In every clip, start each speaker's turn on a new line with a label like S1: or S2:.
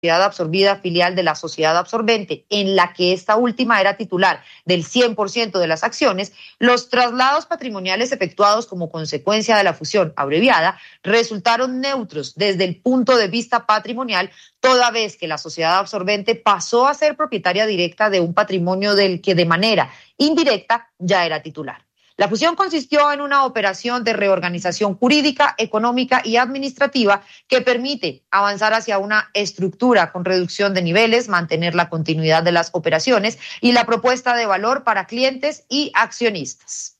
S1: sociedad absorbida filial de la sociedad absorbente, en la que esta última era titular del 100% de las acciones, los traslados patrimoniales efectuados como consecuencia de la fusión abreviada resultaron neutros desde el punto de vista patrimonial, toda vez que la sociedad absorbente pasó a ser propietaria directa de un patrimonio del que de manera indirecta ya era titular. La fusión consistió en una operación de reorganización jurídica, económica y administrativa que permite avanzar hacia una estructura con reducción de niveles, mantener la continuidad de las operaciones y la propuesta de valor para clientes y accionistas.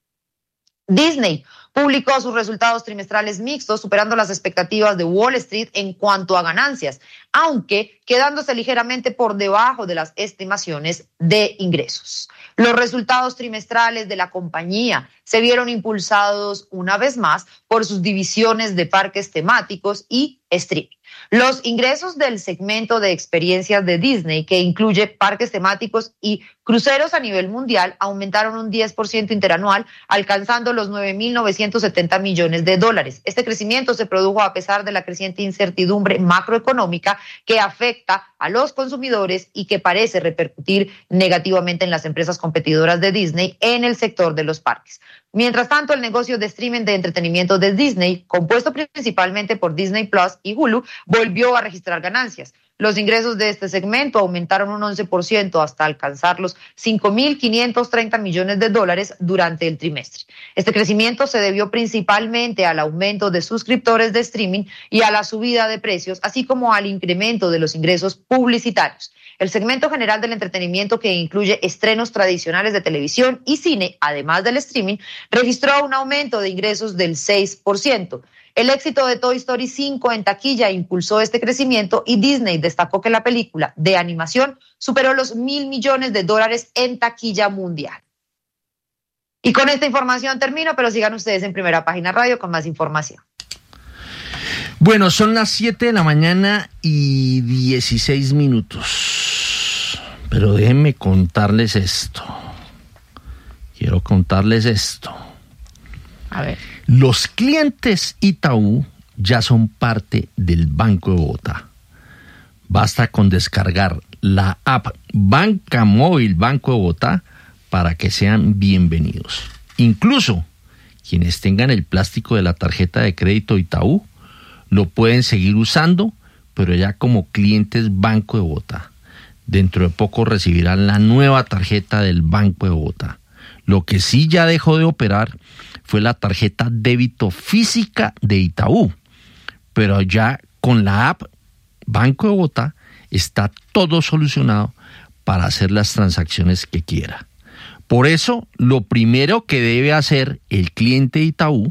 S1: Disney publicó sus resultados trimestrales mixtos, superando las expectativas de Wall Street en cuanto a ganancias, aunque quedándose ligeramente por debajo de las estimaciones de ingresos. Los resultados trimestrales de la compañía se vieron impulsados una vez más por sus divisiones de parques temáticos y streaming. Los ingresos del segmento de experiencias de Disney, que incluye parques temáticos y cruceros a nivel mundial, aumentaron un 10% interanual, alcanzando los $9.970 millones. Este crecimiento se produjo a pesar de la creciente incertidumbre macroeconómica que afecta a los consumidores y que parece repercutir negativamente en las empresas competidoras de Disney en el sector de los parques. Mientras tanto, el negocio de streaming de entretenimiento de Disney, compuesto principalmente por Disney Plus y Hulu, volvió a registrar ganancias. Los ingresos de este segmento aumentaron un 11% hasta alcanzar los $5.530 millones durante el trimestre. Este crecimiento se debió principalmente al aumento de suscriptores de streaming y a la subida de precios, así como al incremento de los ingresos publicitarios. El segmento general del entretenimiento, que incluye estrenos tradicionales de televisión y cine, además del streaming, registró un aumento de ingresos del 6%. El éxito de Toy Story 5 en taquilla impulsó este crecimiento y Disney destacó que la película de animación superó los $1.000 millones en taquilla mundial. Y con esta información termino, pero sigan ustedes en Primera Página Radio con más información.
S2: Bueno, son las 7 de la mañana y 16 minutos. Pero déjenme contarles esto. Quiero contarles esto.
S1: A ver.
S2: Los clientes Itaú ya son parte del Banco de Bogotá. Basta con descargar la app Banca Móvil Banco de Bogotá para que sean bienvenidos. Incluso quienes tengan el plástico de la tarjeta de crédito Itaú lo pueden seguir usando, pero ya como clientes Banco de Bogotá. Dentro de poco recibirán la nueva tarjeta del Banco de Bogotá. Lo que sí ya dejó de operar fue la tarjeta débito física de Itaú, pero ya con la app Banco de Bogotá está todo solucionado para hacer las transacciones que quiera. Por eso, lo primero que debe hacer el cliente Itaú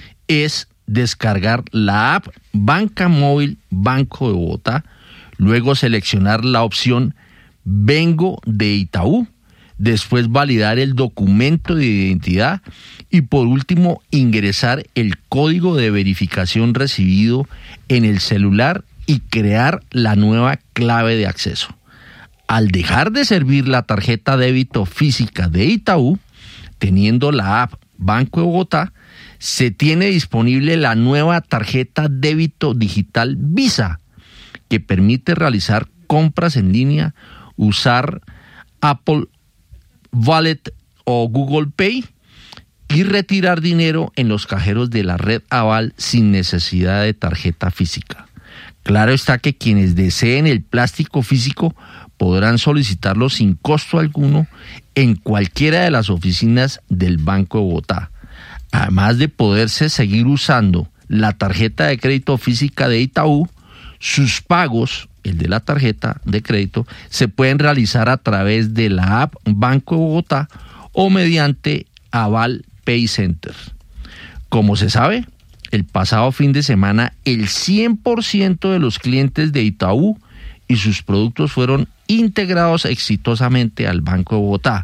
S2: es descargar la app Banca Móvil Banco de Bogotá, luego seleccionar la opción Vengo de Itaú, después validar el documento de identidad y por último ingresar el código de verificación recibido en el celular y crear la nueva clave de acceso. Al dejar de servir la tarjeta débito física de Itaú, teniendo la app Banco de Bogotá, se tiene disponible la nueva tarjeta débito digital Visa, que permite realizar compras en línea, usar Apple Wallet o Google Pay y retirar dinero en los cajeros de la red Aval sin necesidad de tarjeta física. Claro está que quienes deseen el plástico físico podrán solicitarlo sin costo alguno en cualquiera de las oficinas del Banco de Bogotá, además de poderse seguir usando la tarjeta de crédito física de Itaú. Sus pagos, el de la tarjeta de crédito, se pueden realizar a través de la app Banco de Bogotá o mediante Aval Pay Center. Como se sabe, el pasado fin de semana el 100% de los clientes de Itaú y sus productos fueron integrados exitosamente al Banco de Bogotá.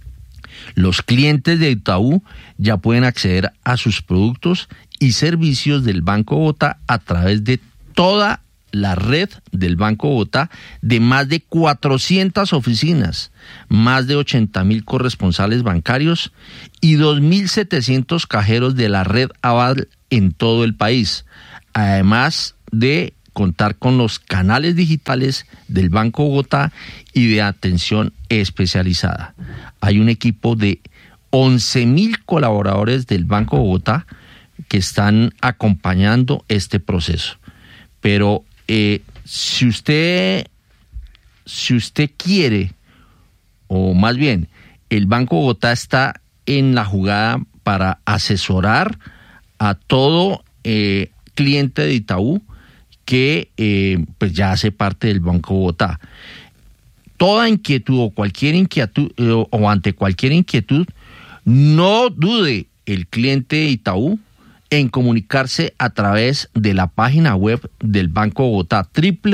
S2: Los clientes de Itaú ya pueden acceder a sus productos y servicios del Banco de Bogotá a través de toda la red del Banco de Bogotá de más de 400 oficinas, más de 80.000 corresponsales bancarios y 2.700 cajeros de la red Aval en todo el país, además de contar con los canales digitales del Banco Bogotá y de atención especializada. Hay un equipo de 11.000 colaboradores del Banco Bogotá que están acompañando este proceso. Pero si usted quiere, o más bien, el Banco Bogotá está en la jugada para asesorar a todo cliente de Itaú que pues ya hace parte del Banco Bogotá. Toda inquietud o cualquier inquietud o ante cualquier inquietud, no dude el cliente de Itaú en comunicarse a través de la página web del Banco Bogotá,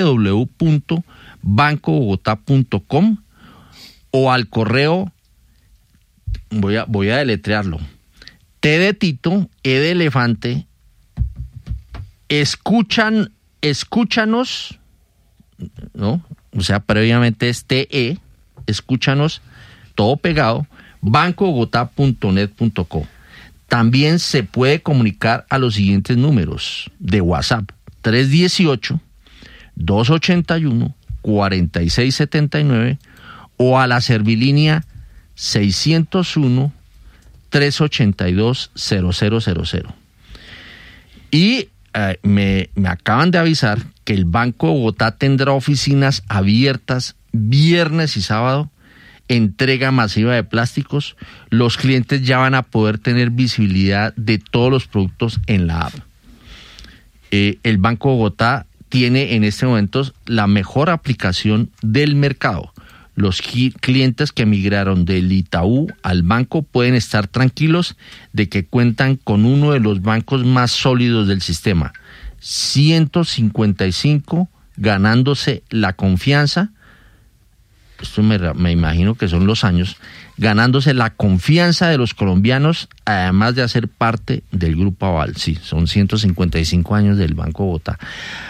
S2: www.bancobogotá.com, o al correo, voy a deletrearlo, T de Tito, E de elefante, escúchanos, ¿no? O sea, previamente es TE, escúchanos, todo pegado, bancobogotá.net.co. También se puede comunicar a los siguientes números de WhatsApp: 318-281-4679 o a la servilínea 601-382-0000. Y me acaban de avisar que el Banco de Bogotá tendrá oficinas abiertas viernes y sábado, entrega masiva de plásticos. Los clientes ya van a poder tener visibilidad de todos los productos en la app. El Banco de Bogotá tiene en este momento la mejor aplicación del mercado. Los clientes que migraron del Itaú al banco pueden estar tranquilos de que cuentan con uno de los bancos más sólidos del sistema. 155 ganándose la confianza. Esto me imagino que son los años, ganándose la confianza de los colombianos, además de hacer parte del Grupo Aval. Sí, son 155 años del Banco de Bogotá.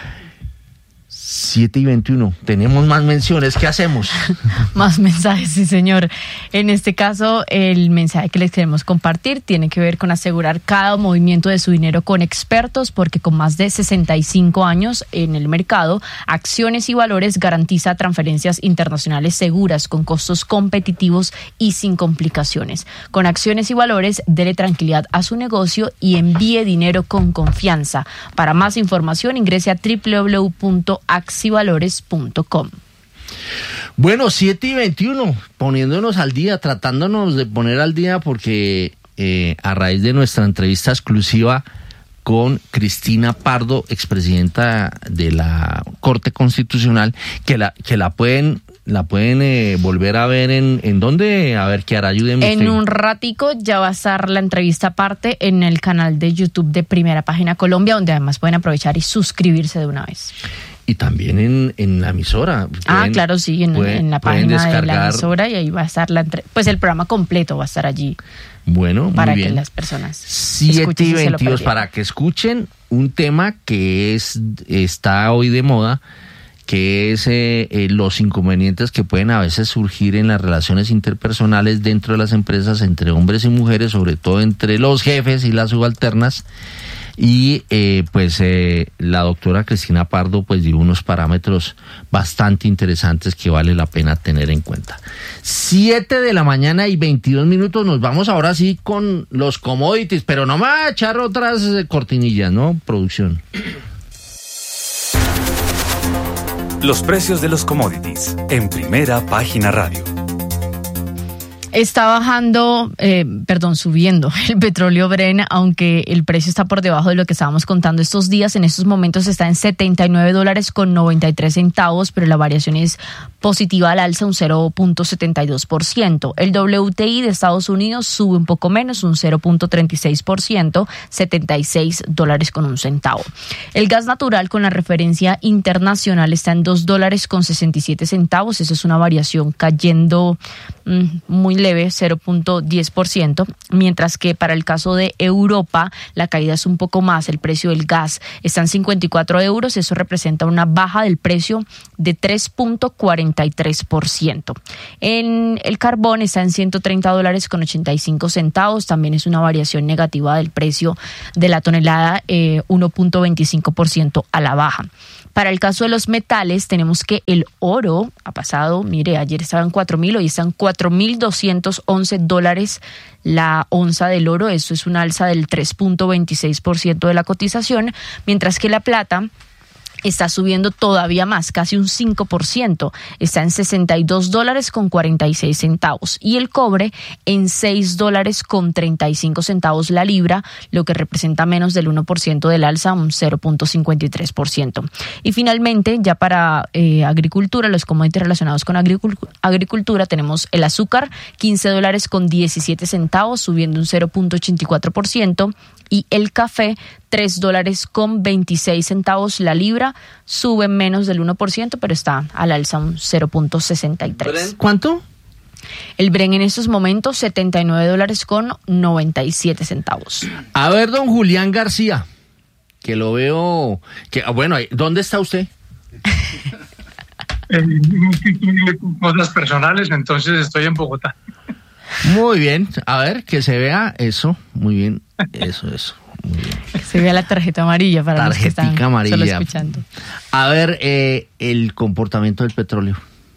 S2: 7:21. Tenemos más menciones. ¿Qué hacemos?
S3: Más mensajes, sí, señor. En este caso, el mensaje que les queremos compartir tiene que ver con asegurar cada movimiento de su dinero con expertos, porque con más de 65 años en el mercado, Acciones y Valores garantiza transferencias internacionales seguras, con costos competitivos y sin complicaciones. Con Acciones y Valores, dele tranquilidad a su negocio y envíe dinero con confianza. Para más información, ingrese a www.axivalores.com.
S2: Bueno, 7:21, poniéndonos al día, tratándonos de poner al día, porque a raíz de nuestra entrevista exclusiva con Cristina Pardo, expresidenta de la Corte Constitucional, que la pueden volver a ver en dónde, a ver, Kiara, ayúdenme.
S3: En un ratico ya va a estar la entrevista aparte en el canal de YouTube de Primera Página Colombia, donde además pueden aprovechar y suscribirse de una vez.
S2: Y también en la emisora.
S3: Claro, sí, en la página de la emisora, y ahí va a estar pues el programa completo va a estar allí.
S2: Bueno,
S3: para
S2: muy bien.
S3: Que las personas
S2: 7:22 para que escuchen un tema que está hoy de moda, que es los inconvenientes que pueden a veces surgir en las relaciones interpersonales dentro de las empresas entre hombres y mujeres, sobre todo entre los jefes y las subalternas. Y la doctora Cristina Pardo pues dio unos parámetros bastante interesantes que vale la pena tener en cuenta. 7:22 nos vamos ahora sí con los commodities, pero no me va a echar otras cortinillas, ¿no? Producción.
S4: Los precios de los commodities en Primera Página Radio.
S3: Está subiendo el petróleo Brent, aunque el precio está por debajo de lo que estábamos contando estos días. En estos momentos está en $79.93, pero la variación es positiva al alza, un 0.72%. El WTI de Estados Unidos sube un poco menos, un 0.36%, $76.01. El gas natural con la referencia internacional está en $2.67. Eso es una variación cayendo muy leve, 0.10%, mientras que para el caso de Europa la caída es un poco más. El precio del gas está en 54 euros, eso representa una baja del precio de 3.43%. El carbón está en $130.85, también es una variación negativa del precio de la tonelada, 1.25% a la baja. Para el caso de los metales, tenemos que el oro ha pasado, mire, ayer estaba en 4.000, hoy están $4.211 la onza del oro. Esto es una alza del 3.26% de la cotización, mientras que la plata está subiendo todavía más, casi un 5%, está en $62.46 y el cobre en $6.35 la libra, lo que representa menos del 1% del alza, un 0.53%. Y finalmente, ya para agricultura, los commodities relacionados con agricultura, tenemos el azúcar, $15.17, subiendo un 0.84%, y el café, $3.26 la libra, sube menos del 1%, pero está al alza un 0.63.
S2: ¿Cuánto?
S3: El Bren en estos momentos, $79.97.
S2: A ver, don Julián García, que lo veo, bueno, ¿dónde está usted?
S5: Cosas personales, entonces estoy en Bogotá.
S2: Muy bien, a ver, que se vea eso, muy bien, eso, muy bien.
S3: Se vea la tarjeta amarilla para los que están solo escuchando.
S2: A ver, el comportamiento del petróleo.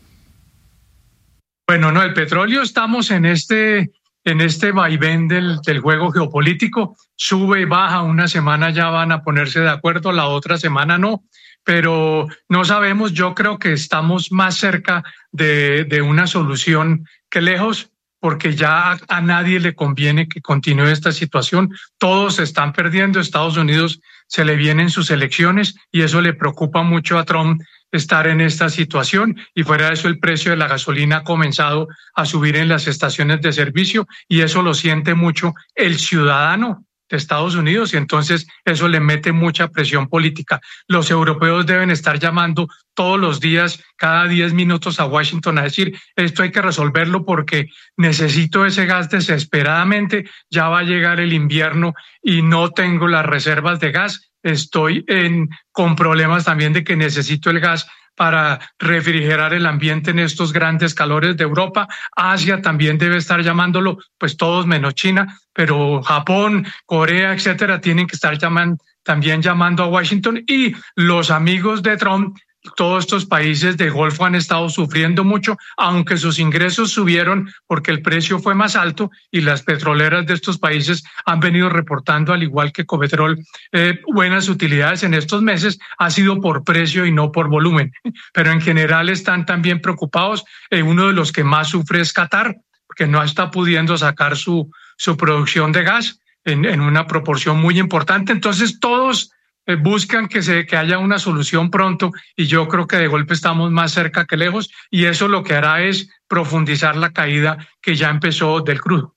S5: Bueno, no, el petróleo estamos en este vaivén del juego geopolítico, sube y baja, una semana ya van a ponerse de acuerdo, la otra semana no, pero no sabemos, yo creo que estamos más cerca de una solución que lejos, porque ya a nadie le conviene que continúe esta situación. Todos se están perdiendo. Estados Unidos se le vienen sus elecciones y eso le preocupa mucho a Trump estar en esta situación. Y fuera de eso, el precio de la gasolina ha comenzado a subir en las estaciones de servicio y eso lo siente mucho el ciudadano de Estados Unidos y entonces eso le mete mucha presión política. Los europeos deben estar llamando todos los días, cada 10 minutos a Washington a decir esto hay que resolverlo porque necesito ese gas desesperadamente, ya va a llegar el invierno y no tengo las reservas de gas, estoy con problemas también de que necesito el gas para refrigerar el ambiente en estos grandes calores de Europa. Asia también debe estar llamándolo, pues todos menos China, pero Japón, Corea, etcétera, tienen que estar también llamando a Washington y los amigos de Trump. Todos estos países de Golfo han estado sufriendo mucho, aunque sus ingresos subieron porque el precio fue más alto y las petroleras de estos países han venido reportando, al igual que Ecopetrol, buenas utilidades en estos meses, ha sido por precio y no por volumen. Pero en general están también preocupados. Uno de los que más sufre es Qatar, porque no está pudiendo sacar su producción de gas en una proporción muy importante. Entonces todos buscan que haya una solución pronto y yo creo que de golpe estamos más cerca que lejos y eso lo que hará es profundizar la caída que ya empezó del crudo.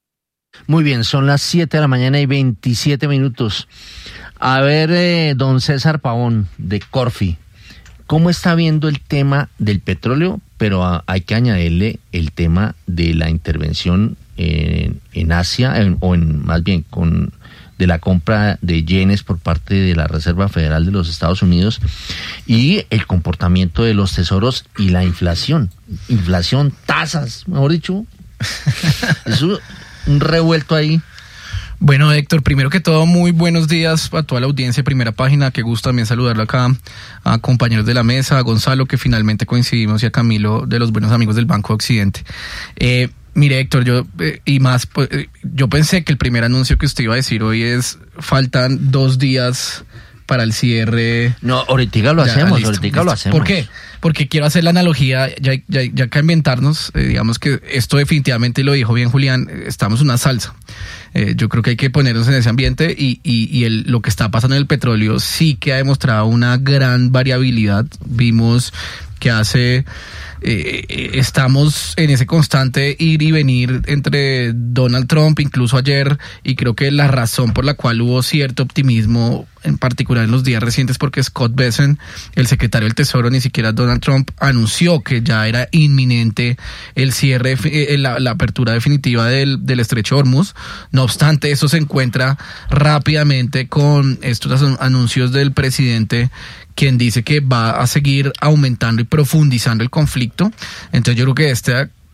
S2: Muy bien, son las 7 de la mañana y 27 minutos. A ver, don César Pavón de Corfi, ¿cómo está viendo el tema del petróleo? Pero hay que añadirle el tema de la intervención en Asia, más bien de la compra de yenes por parte de la Reserva Federal de los Estados Unidos y el comportamiento de los tesoros y la inflación, tasas, mejor dicho, es un revuelto ahí.
S6: Bueno, Héctor, primero que todo, muy buenos días a toda la audiencia de Primera Página, que gusto también saludarlo acá, a compañeros de la mesa, a Gonzalo, que finalmente coincidimos, y a Camilo, de los buenos amigos del Banco Occidente. Mire, Héctor, yo pensé que el primer anuncio que usted iba a decir hoy es, faltan 2 días para el cierre.
S2: No, ahorita lo hacemos.
S6: ¿Por qué? Porque quiero hacer la analogía, ya que inventarnos, digamos que esto definitivamente, lo dijo bien Julián, estamos en una salsa. Yo creo que hay que ponernos en ese ambiente y lo que está pasando en el petróleo sí que ha demostrado una gran variabilidad. Vimos que estamos en ese constante ir y venir entre Donald Trump, incluso ayer, y creo que la razón por la cual hubo cierto optimismo, en particular en los días recientes, porque Scott Bessent, el secretario del Tesoro, ni siquiera Donald Trump, anunció que ya era inminente el cierre, la apertura definitiva del estrecho de Hormuz. No obstante, eso se encuentra rápidamente con estos anuncios del presidente, quien dice que va a seguir aumentando y profundizando el conflicto. Entonces yo creo que esta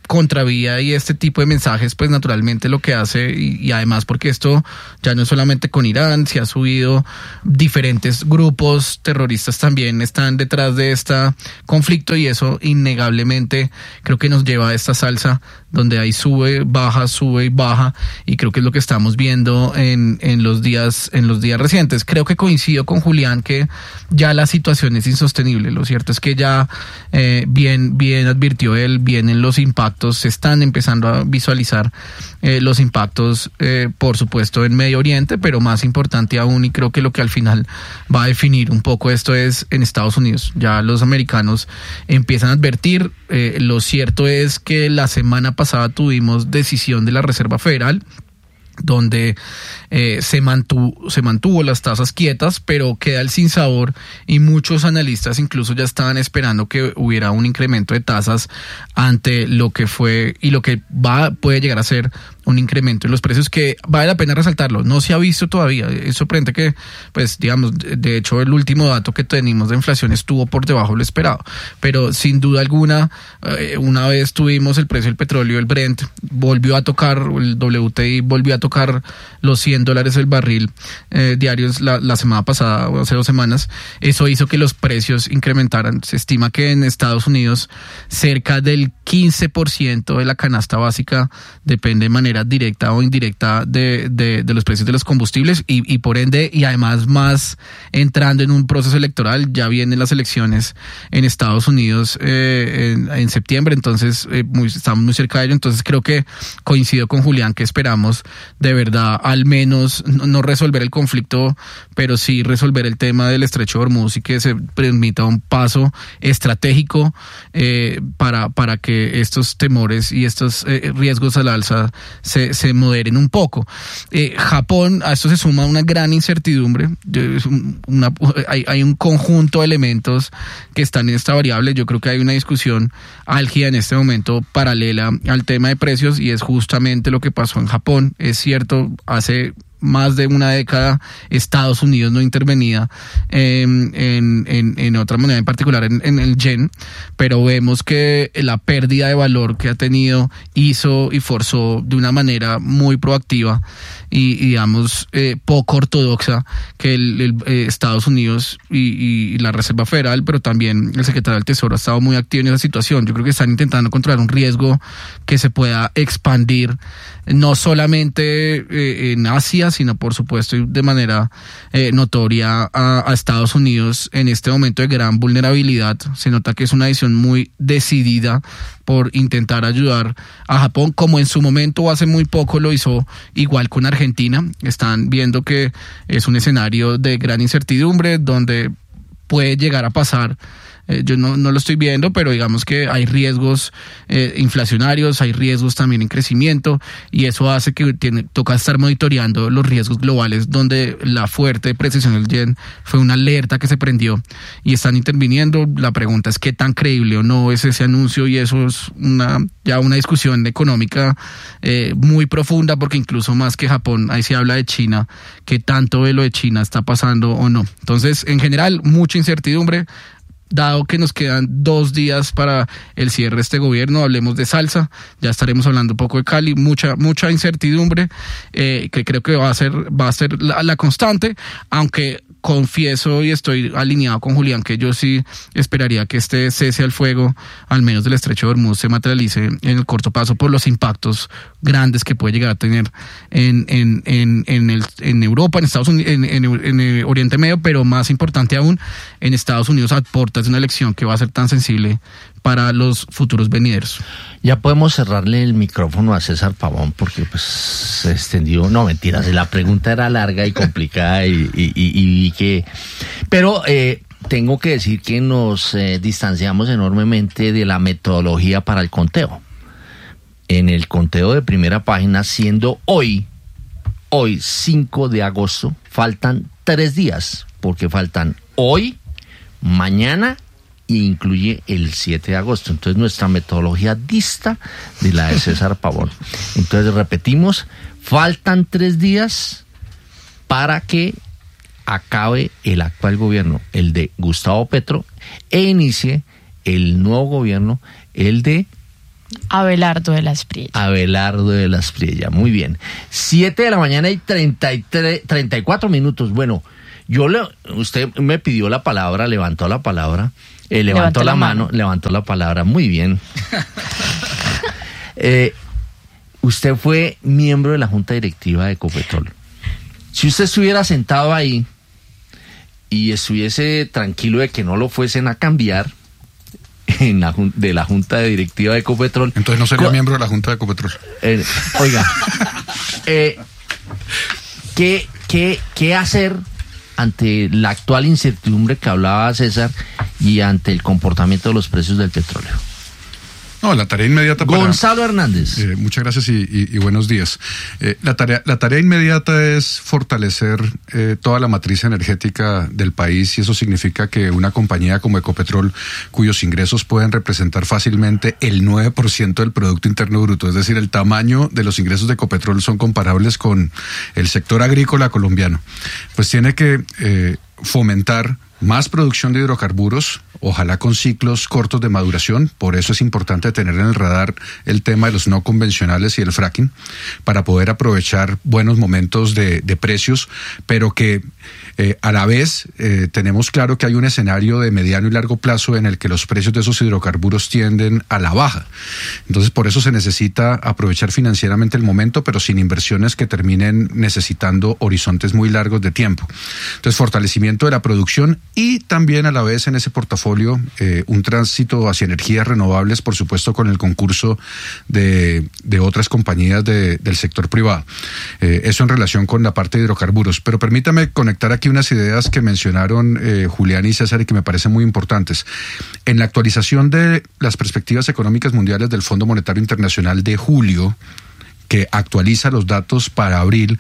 S6: contravía y este tipo de mensajes, pues naturalmente lo que hace, y además porque esto ya no es solamente con Irán, se ha subido, diferentes grupos terroristas también están detrás de este conflicto, y eso innegablemente creo que nos lleva a esta salsa donde hay sube y baja, y creo que es lo que estamos viendo en los días recientes. Creo que coincido con Julián que ya la situación es insostenible. Lo cierto es que ya bien advirtió él, vienen los impactos, se están empezando a visualizar los impactos, por supuesto, en Medio Oriente, pero más importante aún, y creo que lo que al final va a definir un poco esto es en Estados Unidos. Ya los americanos empiezan a advertir. Lo cierto es que la semana pasada tuvimos decisión de la Reserva Federal, donde se mantuvo las tasas quietas, pero queda el sinsabor, y muchos analistas incluso ya estaban esperando que hubiera un incremento de tasas ante lo que fue y lo que puede llegar a ser un incremento en los precios, que vale la pena resaltarlo, no se ha visto todavía. Es sorprendente que, pues digamos, de hecho el último dato que tenemos de inflación estuvo por debajo de lo esperado, pero sin duda alguna, una vez tuvimos el precio del petróleo, el Brent volvió a tocar, el WTI volvió a tocar los $100 el barril diarios la semana pasada, o hace 2 semanas. Eso hizo que los precios incrementaran. Se estima que en Estados Unidos cerca del 15% de la canasta básica depende de manera directa o indirecta de los precios de los combustibles, y por ende, y además más entrando en un proceso electoral. Ya vienen las elecciones en Estados Unidos en septiembre, entonces estamos muy cerca de ello. Entonces creo que coincido con Julián que esperamos de verdad al menos no resolver el conflicto, pero sí resolver el tema del estrecho de Hormuz, y que se permita un paso estratégico para que estos temores y estos riesgos al alza se moderen un poco. Japón, a esto se suma una gran incertidumbre. Hay un conjunto de elementos que están en esta variable. Yo creo que hay una discusión álgida en este momento paralela al tema de precios, y es justamente lo que pasó en Japón. Es cierto, hace más de una década Estados Unidos no intervenía en otra moneda, en particular en el yen, pero vemos que la pérdida de valor que ha tenido hizo y forzó de una manera muy proactiva y digamos poco ortodoxa que Estados Unidos y la Reserva Federal, pero también el secretario del Tesoro ha estado muy activo en esa situación. Yo creo que están intentando controlar un riesgo que se pueda expandir no solamente en Asia, sino por supuesto de manera notoria a Estados Unidos en este momento de gran vulnerabilidad. Se nota que es una decisión muy decidida por intentar ayudar a Japón, como en su momento hace muy poco lo hizo igual con Argentina. Están viendo que es un escenario de gran incertidumbre donde puede llegar a pasar. Yo no lo estoy viendo, pero digamos que hay riesgos inflacionarios, hay riesgos también en crecimiento, y eso hace que toca estar monitoreando los riesgos globales, donde la fuerte depreciación del yen fue una alerta que se prendió y están interviniendo. La pregunta es qué tan creíble o no es ese anuncio, y eso es ya una discusión económica muy profunda, porque incluso más que Japón, ahí se habla de China, qué tanto de lo de China está pasando o no. Entonces, en general, mucha incertidumbre. Dado que nos quedan 2 días para el cierre de este gobierno, hablemos de salsa, ya estaremos hablando un poco de Cali, mucha incertidumbre, que creo que va a ser la constante, aunque confieso y estoy alineado con Julián que yo sí esperaría que este cese al fuego, al menos del estrecho de Hormuz, se materialice en el corto plazo por los impactos grandes que puede llegar a tener en Europa, en Estados Unidos, en Oriente Medio, pero más importante aún, en Estados Unidos, a puertas de una elección que va a ser tan sensible para los futuros venideros.
S2: Ya podemos cerrarle el micrófono a César Pavón, porque pues se extendió. No, mentiras, la pregunta era larga y complicada pero tengo que decir que nos distanciamos enormemente de la metodología para el conteo. En el conteo de Primera Página, siendo hoy 5 de agosto, faltan 3 días, porque faltan hoy, mañana, e incluye el 7 de agosto. Entonces nuestra metodología dista de la de César Pavón. Entonces repetimos, faltan 3 días para que acabe el actual gobierno, el de Gustavo Petro, e inicie el nuevo gobierno, el de
S3: Abelardo de la Espriella.
S2: Abelardo de la Espriella, muy bien. 7 de la mañana y 34 minutos. Bueno, usted me pidió la palabra, levantó la palabra, levantó la mano, levantó la palabra, muy bien. Usted fue miembro de la Junta Directiva de Ecopetrol. Si usted estuviera sentado ahí y estuviese tranquilo de que no lo fuesen a cambiar de la Junta Directiva de Ecopetrol...
S7: Entonces no sería miembro de la Junta de Ecopetrol.
S2: Oiga, ¿qué hacer ante la actual incertidumbre que hablaba César y ante el comportamiento de los precios del petróleo?
S7: No, la tarea inmediata para...
S2: Gonzalo Hernández.
S7: Muchas gracias y buenos días. La tarea inmediata es fortalecer toda la matriz energética del país, y eso significa que una compañía como Ecopetrol, cuyos ingresos pueden representar fácilmente el 9% del Producto Interno Bruto, es decir, el tamaño de los ingresos de Ecopetrol son comparables con el sector agrícola colombiano, pues tiene que fomentar más producción de hidrocarburos, ojalá con ciclos cortos de maduración. Por eso es importante tener en el radar el tema de los no convencionales y el fracking, para poder aprovechar buenos momentos de precios, pero que a la vez tenemos claro que hay un escenario de mediano y largo plazo en el que los precios de esos hidrocarburos tienden a la baja. Entonces, por eso se necesita aprovechar financieramente el momento, pero sin inversiones que terminen necesitando horizontes muy largos de tiempo. Entonces, fortalecimiento de la producción y también a la vez en ese portafolio un tránsito hacia energías renovables, por supuesto con el concurso de otras compañías del sector privado. Eso en relación con la parte de hidrocarburos. Pero permítame conectar aquí unas ideas que mencionaron Julián y César y que me parecen muy importantes. En la actualización de las perspectivas económicas mundiales del Fondo Monetario Internacional de julio, que actualiza los datos para abril,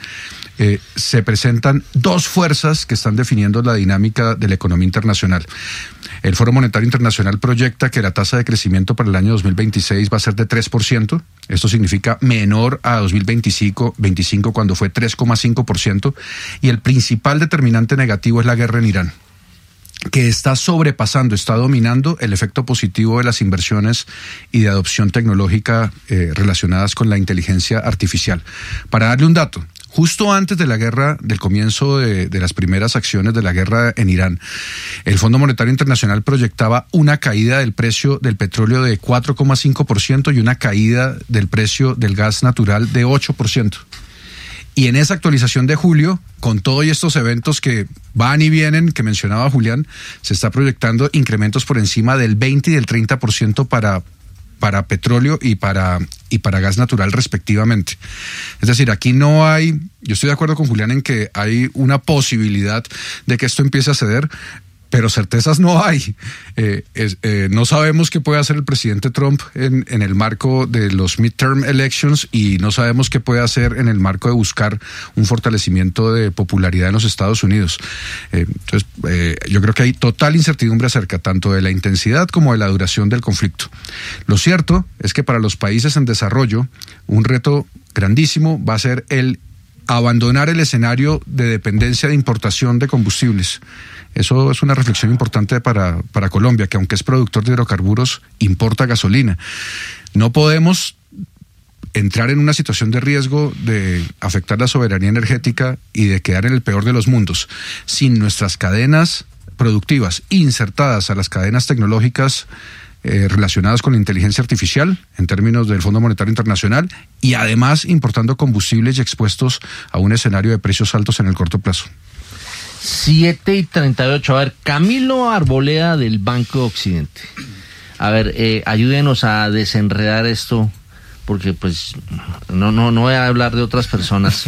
S7: se presentan dos fuerzas que están definiendo la dinámica de la economía internacional. El Foro Monetario Internacional proyecta que la tasa de crecimiento para el año 2026 va a ser de 3%. Esto significa menor a 2025, cuando fue 3,5%. Y el principal determinante negativo es la guerra en Irán, que está sobrepasando, está dominando el efecto positivo de las inversiones y de adopción tecnológica relacionadas con la inteligencia artificial. Para darle un dato, justo antes de la guerra, del comienzo de las primeras acciones de la guerra en Irán, el Fondo Monetario Internacional proyectaba una caída del precio del petróleo de 4,5% y una caída del precio del gas natural de 8%. Y en esa actualización de julio, con todos estos eventos que van y vienen, que mencionaba Julián, se está proyectando incrementos por encima del 20 y del 30% para petróleo y para gas natural respectivamente. Es decir, aquí no hay, yo estoy de acuerdo con Julián en que hay una posibilidad de que esto empiece a ceder, pero certezas no hay. No sabemos qué puede hacer el presidente Trump en el marco de los midterm elections, y no sabemos qué puede hacer en el marco de buscar un fortalecimiento de popularidad en los Estados Unidos. Entonces, yo creo que hay total incertidumbre acerca tanto de la intensidad como de la duración del conflicto. Lo cierto es que para los países en desarrollo, un reto grandísimo va a ser el abandonar el escenario de dependencia de importación de combustibles. Eso es una reflexión importante para Colombia, que aunque es productor de hidrocarburos, importa gasolina. No podemos entrar en una situación de riesgo de afectar la soberanía energética y de quedar en el peor de los mundos sin nuestras cadenas productivas insertadas a las cadenas tecnológicas relacionadas con la inteligencia artificial en términos del Fondo Monetario Internacional, y además importando combustibles y expuestos a un escenario de precios altos en el corto plazo.
S2: 7:38. A ver, Camilo Arboleda del Banco Occidente. A ver, ayúdenos a desenredar esto, porque pues no voy a hablar de otras personas.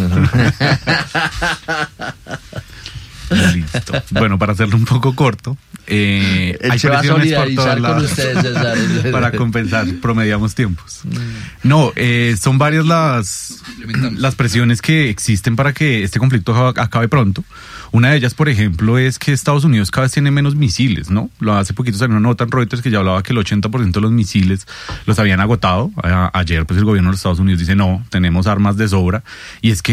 S8: Listo. Bueno, para hacerlo un poco corto, hay
S2: se va a solidarizar
S8: con
S2: ustedes, César.
S8: para compensar, promediamos tiempos. No, son varias las presiones que existen para que este conflicto acabe pronto. Una de ellas, por ejemplo, es que Estados Unidos cada vez tiene menos misiles, ¿no? Hace poquito salió una nota en Reuters que ya hablaba que el 80% de los misiles los habían agotado. Ayer, pues el gobierno de los Estados Unidos dice, no, tenemos armas de sobra. Y es que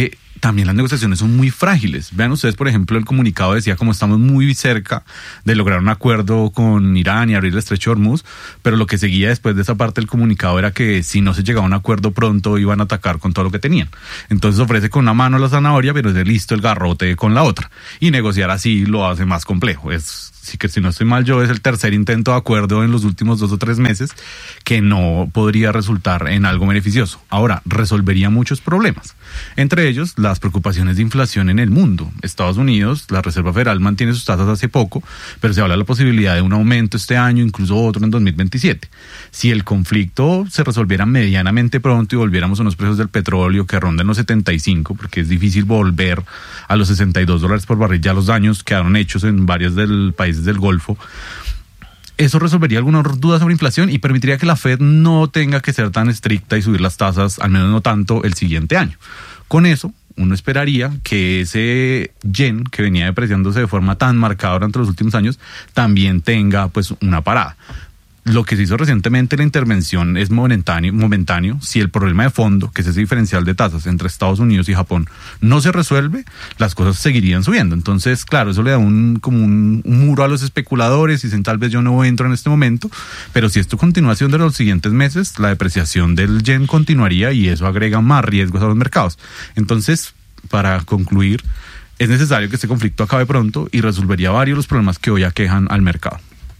S8: también las negociaciones son muy frágiles. Vean ustedes, por ejemplo, el comunicado decía como estamos muy cerca de lograr un acuerdo con Irán y abrir el estrecho de Hormuz, pero lo que seguía después de esa parte del comunicado era que si no se llegaba a un acuerdo pronto iban a atacar con todo lo que tenían. Entonces ofrece con una mano la zanahoria, pero es listo el garrote con la otra. Y negociar así lo hace más complejo. Sí, que si no estoy mal yo, es el tercer intento de acuerdo en los últimos 2 o 3 meses que no podría resultar en algo beneficioso. Ahora, resolvería muchos problemas, entre ellos las preocupaciones de inflación en el mundo. Estados Unidos, la Reserva Federal mantiene sus tasas hace poco, pero se habla de la posibilidad de un aumento este año, incluso otro en 2027. Si el conflicto se resolviera medianamente pronto y volviéramos a unos precios del petróleo que rondan los 75, porque es difícil volver a los $62 por barril, ya los daños quedaron hechos en varios países del Golfo, eso resolvería algunas dudas sobre inflación y permitiría que la Fed no tenga que ser tan estricta y subir las tasas, al menos no tanto, el siguiente año. Con eso, uno esperaría que ese yen que venía depreciándose de forma tan marcada durante los últimos años también tenga pues una parada. Lo que se hizo recientemente, la intervención es momentáneo. Si el problema de fondo, que es ese diferencial de tasas entre Estados Unidos y Japón, no se resuelve, las cosas seguirían subiendo. Entonces, claro, eso le da como un muro a los especuladores y dicen, tal vez yo no entro en este momento, pero si esto continúa siendo de los siguientes meses, la depreciación del yen continuaría y eso agrega más riesgos a los mercados. Entonces, para concluir, es necesario que este conflicto acabe pronto y resolvería varios de los problemas que hoy aquejan al mercado.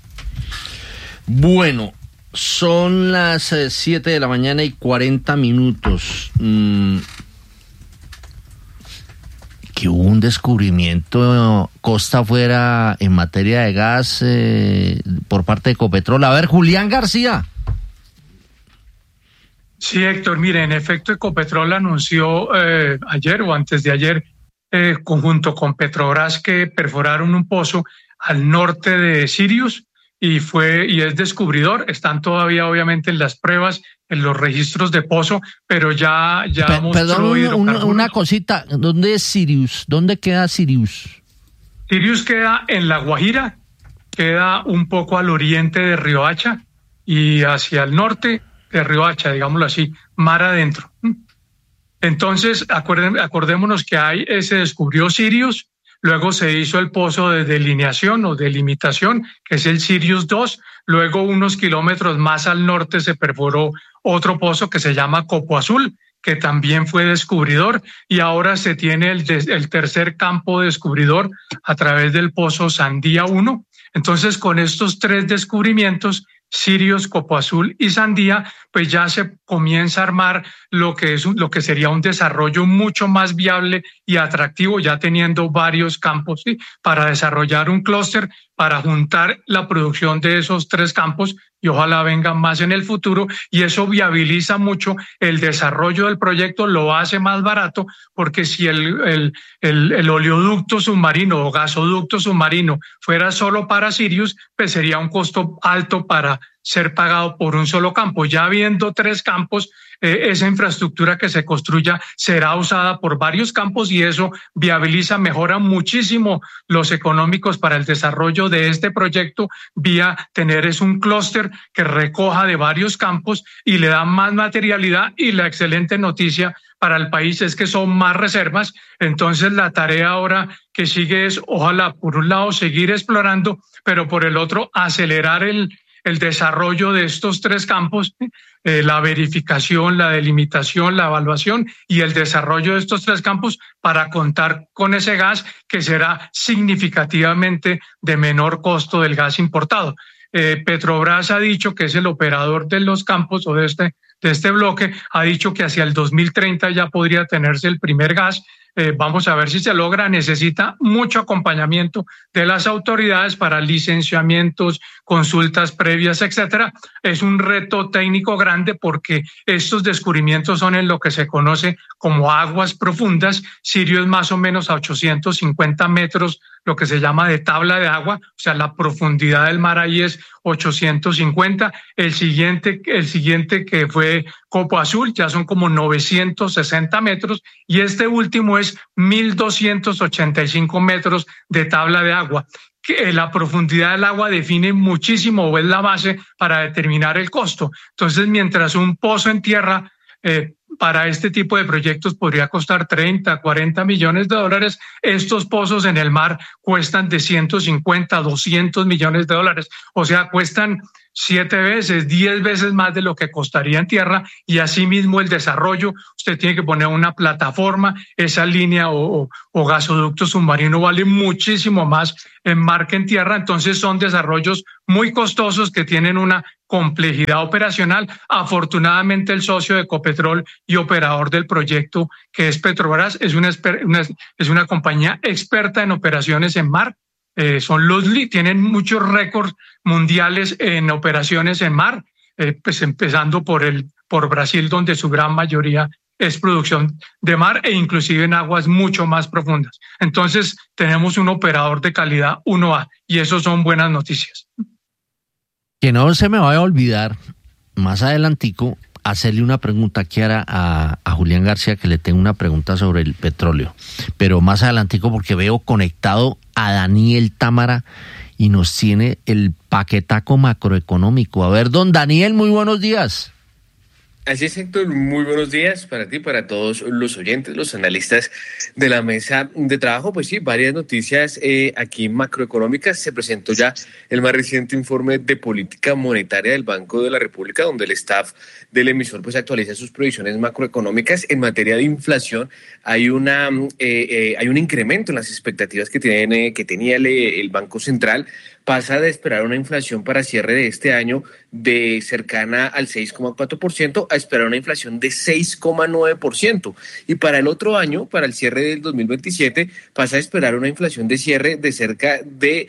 S2: Bueno, son las 7 de la mañana y 40 minutos. Que hubo un descubrimiento costa afuera en materia de gas por parte de Ecopetrol. A ver, Julián García.
S5: Sí, Héctor, mire, en efecto Ecopetrol anunció ayer o antes de ayer, junto con Petrobras, que perforaron un pozo al norte de Sirius, y es descubridor. Están todavía obviamente en las pruebas, en los registros de pozo, pero ya mostró hidrocarburos.
S2: Una cosita, ¿dónde es Sirius? ¿Dónde queda Sirius?
S5: Sirius queda en La Guajira, queda un poco al oriente de Riohacha y hacia el norte de Riohacha, digámoslo así, mar adentro. Entonces, acordémonos que se descubrió Sirius. Luego se hizo el pozo de delineación o delimitación, que es el Sirius 2. Luego, unos kilómetros más al norte, se perforó otro pozo que se llama Copo Azul, que también fue descubridor. Y ahora se tiene el tercer campo descubridor a través del pozo Sandía 1. Entonces, con estos 3 descubrimientos, Sirius, Copo Azul y Sandía, pues ya se comienza a armar lo que sería un desarrollo mucho más viable y atractivo, ya teniendo varios campos, ¿sí?, para desarrollar un clúster, para juntar la producción de esos 3 campos y ojalá vengan más en el futuro, y eso viabiliza mucho el desarrollo del proyecto, lo hace más barato, porque si el oleoducto submarino o gasoducto submarino fuera solo para Sirius, pues sería un costo alto para ser pagado por un solo campo. Ya habiendo 3 campos, esa infraestructura que se construya será usada por varios campos y eso mejora muchísimo los económicos para el desarrollo de este proyecto vía tener un clúster que recoja de varios campos y le da más materialidad, y la excelente noticia para el país es que son más reservas. Entonces la tarea ahora que sigue es, ojalá, por un lado, seguir explorando, pero por el otro, acelerar el desarrollo de estos 3 campos, la verificación, la delimitación, la evaluación y el desarrollo de estos 3 campos para contar con ese gas que será significativamente de menor costo del gas importado. Petrobras ha dicho, que es el operador de los campos o de este bloque, ha dicho que hacia el 2030 ya podría tenerse el primer gas. Vamos a ver si se logra. Necesita mucho acompañamiento de las autoridades para licenciamientos, consultas previas, etcétera. Es un reto técnico grande porque estos descubrimientos son en lo que se conoce como aguas profundas. Sirio es más o menos a 850 metros, lo que se llama de tabla de agua, o sea, la profundidad del mar ahí es 850. El siguiente que fue Copo Azul ya son como 960 metros y este último es 1.285 metros de tabla de agua. La profundidad del agua define muchísimo, o es la base para determinar el costo. Entonces, mientras un pozo en tierra para este tipo de proyectos podría costar 30, 40 millones de dólares. Estos pozos en el mar cuestan de 150, 200 millones de dólares. O sea, cuestan 7 veces, 10 veces más de lo que costaría en tierra, y asimismo el desarrollo, usted tiene que poner una plataforma, esa línea o gasoducto submarino vale muchísimo más en mar que en tierra, entonces son desarrollos muy costosos que tienen una complejidad operacional. Afortunadamente el socio de Ecopetrol y operador del proyecto, que es Petrobras, es una compañía experta en operaciones en mar. Tienen muchos récords mundiales en operaciones en mar, pues empezando por Brasil, donde su gran mayoría es producción de mar e inclusive en aguas mucho más profundas. Entonces tenemos un operador de calidad 1A y eso son buenas noticias.
S2: Que no se me vaya a olvidar, más adelantico, hacerle una pregunta aquí a Julián García, que le tengo una pregunta sobre el petróleo, pero más adelantico porque veo conectado a Daniel Támara y nos tiene el paquetaco macroeconómico. A ver, don Daniel, muy buenos días.
S9: Así es, Héctor, muy buenos días para ti, para todos los oyentes, los analistas de la mesa de trabajo. Pues sí, varias noticias aquí macroeconómicas. Se presentó ya el más reciente informe de política monetaria del Banco de la República, donde el staff del emisor pues actualiza sus previsiones macroeconómicas. En materia de inflación hay un incremento en las expectativas que tenía el Banco Central. Pasa de esperar una inflación para cierre de este año de cercana al 6,4% a esperar una inflación de 6,9%. Y para el otro año, para el cierre del 2027, pasa a esperar una inflación de cierre de cerca de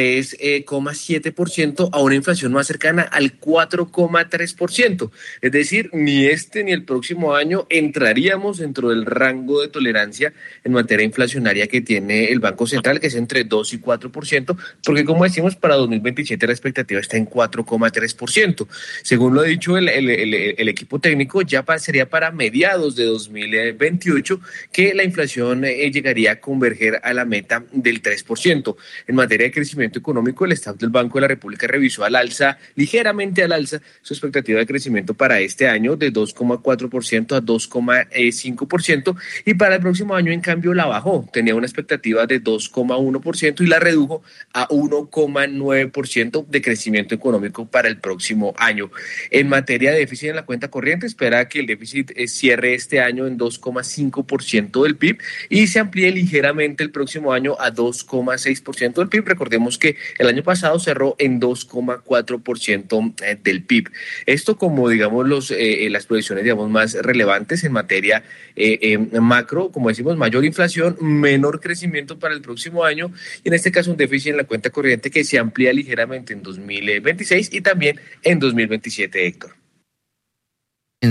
S9: 3,7% a una inflación más cercana al 4,3%. Es decir, ni este ni el próximo año entraríamos dentro del rango de tolerancia en materia inflacionaria que tiene el Banco Central, que es entre 2 y 4%, porque como decimos, para 2027 la expectativa está en 4,3%. Según lo ha dicho el equipo técnico, ya sería para mediados de 2028 que la inflación llegaría a converger a la meta del 3%. En materia de crecimiento económico, el staff del Banco de la República revisó ligeramente al alza, su expectativa de crecimiento para este año de 2,4% a 2,5%, y para el próximo año, en cambio, la bajó. Tenía una expectativa de 2,1% y la redujo a 1,9% de crecimiento económico para el próximo año. En materia de déficit en la cuenta corriente, espera que el déficit cierre este año en 2,5% del PIB y se amplíe ligeramente el próximo año a 2,6% del PIB. Recordemos que el año pasado cerró en 2,4% del PIB. Esto como, digamos, las proyecciones, digamos, más relevantes en materia macro, como decimos, mayor inflación, menor crecimiento para el próximo año, y en este caso un déficit en la cuenta corriente que se amplía ligeramente en 2026 y también en 2027, Héctor.
S2: En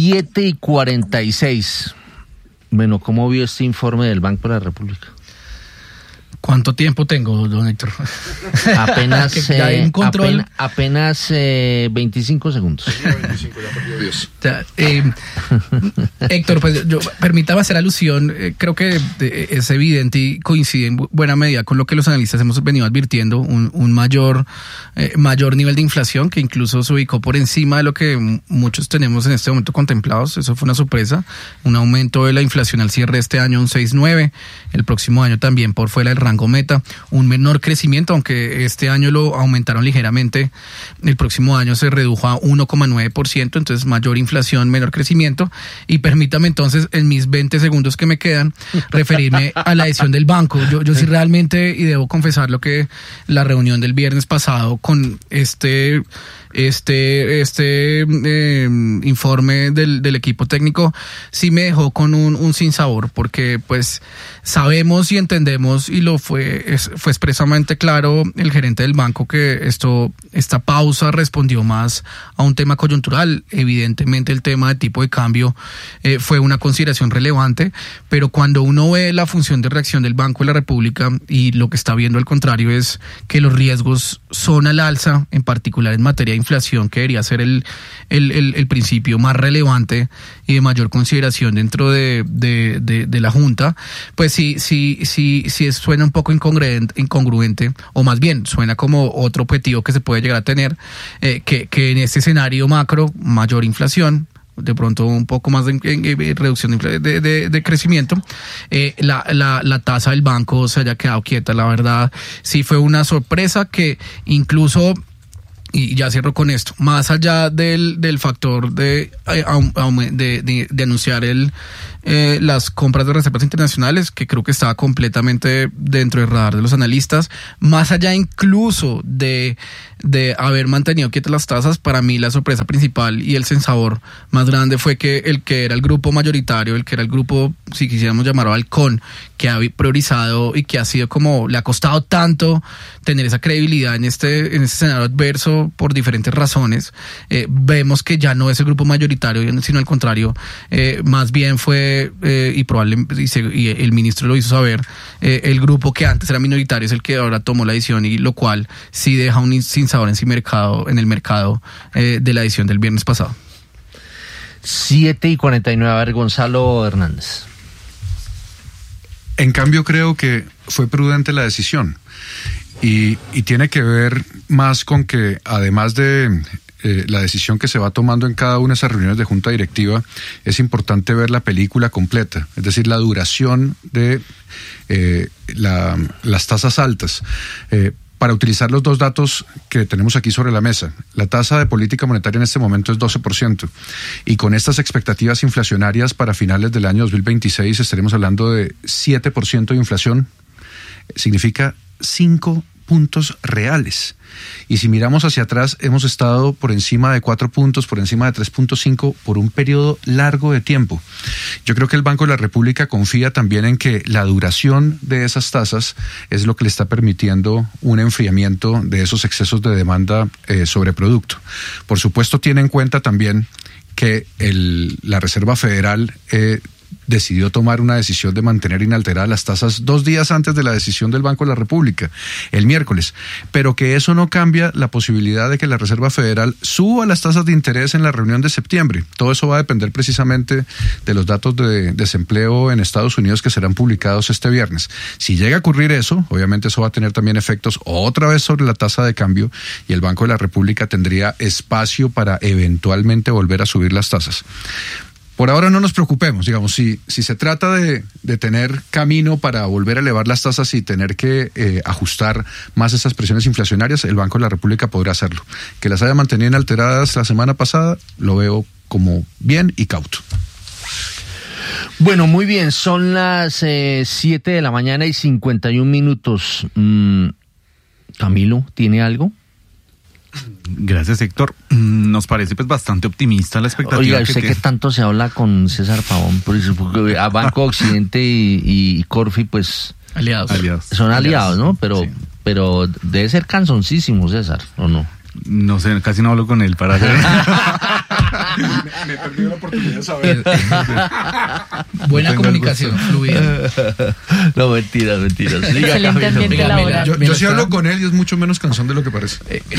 S2: 7:46. Bueno, ¿cómo vio este informe del Banco de la República?
S6: ¿Cuánto tiempo tengo, don Héctor?
S2: Apenas 25 segundos.
S7: 25, ya perdió 10.
S6: Héctor, pues permítame hacer alusión, creo que es evidente y coincide en buena medida con lo que los analistas hemos venido advirtiendo, un mayor nivel de inflación que incluso se ubicó por encima de lo que muchos tenemos en este momento contemplados. Eso fue una sorpresa, un aumento de la inflación al cierre de este año, un 6,9%, el próximo año también por fuera del rango meta, un menor crecimiento, aunque este año lo aumentaron ligeramente, el próximo año se redujo a 1,9%, entonces mayor inflación, menor crecimiento. Y permítame entonces, en mis 20 segundos que me quedan, referirme a la decisión del banco. Yo sí realmente, y debo confesar lo que la reunión del viernes pasado con este informe del equipo técnico sí me dejó con un sinsabor, porque pues sabemos y entendemos, y fue expresamente claro el gerente del banco, que esta pausa respondió más a un tema coyuntural. Evidentemente el tema de tipo de cambio fue una consideración relevante, pero cuando uno ve la función de reacción del Banco de la República y lo que está viendo al contrario es que los riesgos son al alza, en particular en materia de inflación, que debería ser el principio más relevante y de mayor consideración dentro de la Junta, pues sí suena un poco incongruente, o más bien suena como otro objetivo que se puede llegar a tener, que en este escenario macro, mayor inflación, de pronto un poco más de reducción de crecimiento, la tasa del banco se haya quedado quieta. La verdad, sí fue una sorpresa que incluso, y ya cierro con esto, más allá del factor de anunciar las compras de reservas internacionales, que creo que estaba completamente dentro del radar de los analistas, más allá incluso de haber mantenido quietas las tasas, para mí la sorpresa principal y el sinsabor más grande fue que era el grupo mayoritario, el que era el grupo, si quisiéramos llamarlo halcón, que ha priorizado y que ha sido como, le ha costado tanto tener esa credibilidad en este escenario adverso por diferentes razones. Vemos que ya no es el grupo mayoritario, sino al contrario, más bien fue, y el ministro lo hizo saber, el grupo que antes era minoritario es el que ahora tomó la decisión, y lo cual sí deja un sinsabor en el mercado de la edición del viernes pasado.
S2: 7:49, a ver, Gonzalo Hernández.
S7: En cambio, creo que fue prudente la decisión y tiene que ver más con que, además de la decisión que se va tomando en cada una de esas reuniones de junta directiva, es importante ver la película completa, es decir, la duración de las tasas altas. Para utilizar los dos datos que tenemos aquí sobre la mesa, la tasa de política monetaria en este momento es 12%, y con estas expectativas inflacionarias para finales del año 2026 estaremos hablando de 7% de inflación. Significa 5 puntos reales. Y si miramos hacia atrás, hemos estado por encima de 4 puntos, por encima de 3.5 por un periodo largo de tiempo. Yo creo que el Banco de la República confía también en que la duración de esas tasas es lo que le está permitiendo un enfriamiento de esos excesos de demanda sobre producto. Por supuesto, tiene en cuenta también que la Reserva Federal decidió tomar una decisión de mantener inalteradas las tasas 2 días antes de la decisión del Banco de la República, el miércoles, pero que eso no cambia la posibilidad de que la Reserva Federal suba las tasas de interés en la reunión de septiembre. Todo eso va a depender precisamente de los datos de desempleo en Estados Unidos que serán publicados este viernes. Si llega a ocurrir eso, obviamente eso va a tener también efectos otra vez sobre la tasa de cambio, y el Banco de la República tendría espacio para eventualmente volver a subir las tasas. Por ahora no nos preocupemos, digamos, si se trata de tener camino para volver a elevar las tasas y tener que ajustar más esas presiones inflacionarias, el Banco de la República podrá hacerlo. Que las haya mantenido inalteradas la semana pasada, lo veo como bien y cauto.
S2: Bueno, muy bien, son las 7 de la mañana y 51 minutos. Camilo, ¿tiene algo?
S8: Gracias, Héctor. Nos parece pues bastante optimista la expectativa.
S2: Oiga, usted que tanto se habla con César Pavón, por eso, porque a Banco Occidente y Corfi, pues
S6: aliados.
S2: Son aliados, ¿no?
S8: Sí.
S2: Pero debe ser cansoncísimo, César, ¿o no?
S8: No sé, casi no hablo con él para hacer.
S7: Me he perdido la oportunidad de saber.
S6: Buena comunicación, fluida.
S2: No, mentiras.
S3: Excelente ambiente laboral.
S7: Yo sí hablo con él y es mucho menos cansón de lo que parece.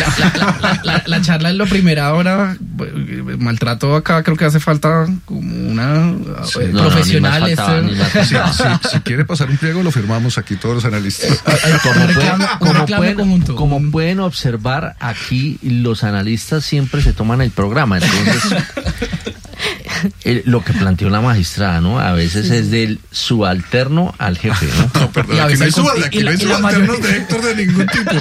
S6: La charla es lo primera hora. Maltrato acá, creo que hace falta como una profesional.
S7: Si quiere pasar un pliego, lo firmamos aquí todos los analistas.
S2: Como pueden observar, aquí los analistas siempre se toman el programa, entonces lo que planteó la magistrada, ¿no? A veces es del subalterno al jefe, ¿no?
S7: No, perdón, aquí no hay subalternos de Héctor de ningún tipo.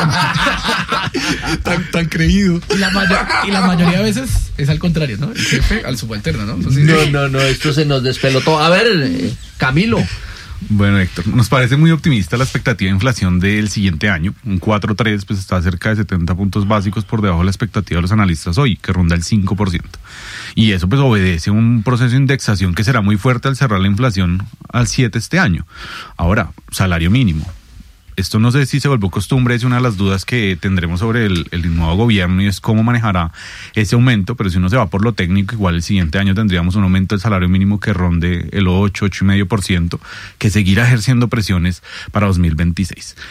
S7: tan creído.
S6: Y la mayoría de veces es al contrario, ¿no? El jefe al subalterno, ¿no? Entonces,
S2: no, esto se nos despelotó. A ver, Camilo.
S8: Bueno, Héctor, nos parece muy optimista la expectativa de inflación del siguiente año. Un 4.3 pues está cerca de 70 puntos básicos por debajo de la expectativa de los analistas hoy, que ronda el 5%. Y eso pues obedece a un proceso de indexación que será muy fuerte al cerrar la inflación al 7 este año. Ahora, salario mínimo. Esto no sé si se volvió costumbre, es una de las dudas que tendremos sobre el nuevo gobierno, y es cómo manejará ese aumento, pero si uno se va por lo técnico, igual el siguiente año tendríamos un aumento del salario mínimo que ronde el 8,5%, que seguirá ejerciendo presiones para 2026.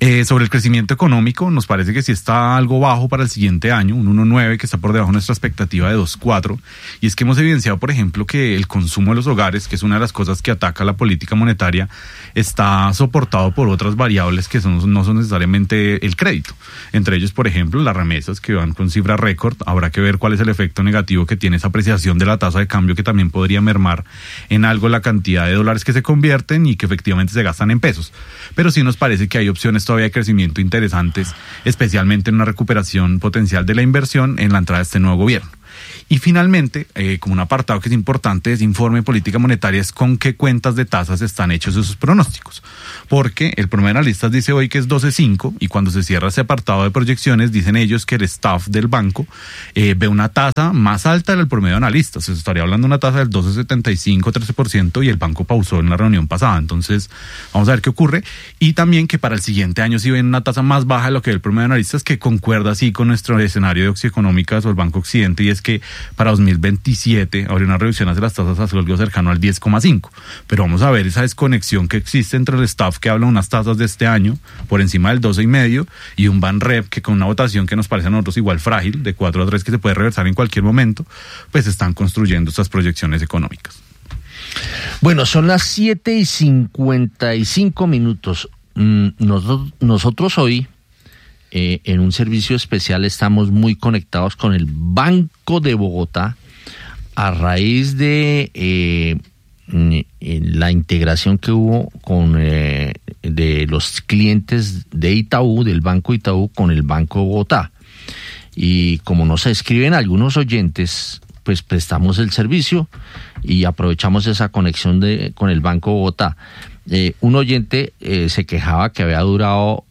S8: Sobre el crecimiento económico, nos parece que sí está algo bajo para el siguiente año, un 1.9 que está por debajo de nuestra expectativa de 2.4, y es que hemos evidenciado, por ejemplo, que el consumo de los hogares, que es una de las cosas que ataca la política monetaria, está soportado por otras variables que no son necesariamente el crédito. Entre ellos, por ejemplo, las remesas que van con cifra récord. Habrá que ver cuál es el efecto negativo que tiene esa apreciación de la tasa de cambio, que también podría mermar en algo la cantidad de dólares que se convierten y que efectivamente se gastan en pesos. Pero sí nos parece que hay opciones todavía de crecimiento interesantes, especialmente en una recuperación potencial de la inversión en la entrada de este nuevo gobierno. Y finalmente, como un apartado que es importante de ese informe de política monetaria, es con qué cuentas de tasas están hechos esos pronósticos. Porque el promedio de analistas dice hoy que es 12.5, y cuando se cierra ese apartado de proyecciones, dicen ellos que el staff del banco ve una tasa más alta del promedio de analistas. Se estaría hablando de una tasa del 12.75, 13%, y el banco pausó en la reunión pasada. Entonces, vamos a ver qué ocurre. Y también que para el siguiente año sí ven una tasa más baja de lo que ve el promedio de analistas, que concuerda así con nuestro escenario de Oxieconómicas o el Banco Occidente, y es que para 2027 habría una reducción hacia las tasas a algo cercano al 10,5. Pero vamos a ver esa desconexión que existe entre el staff que habla de unas tasas de este año por encima del 12,5 y un Banrep que con una votación que nos parece a nosotros igual frágil, de 4-3, que se puede reversar en cualquier momento, pues están construyendo estas proyecciones económicas.
S2: Bueno, son las 7:55. Nosotros hoy, en un servicio especial, estamos muy conectados con el Banco de Bogotá a raíz de la integración que hubo con de los clientes de Itaú, del Banco Itaú, con el Banco de Bogotá. Y como nos escriben algunos oyentes, pues prestamos el servicio y aprovechamos esa conexión con el Banco de Bogotá. Un oyente se quejaba que había durado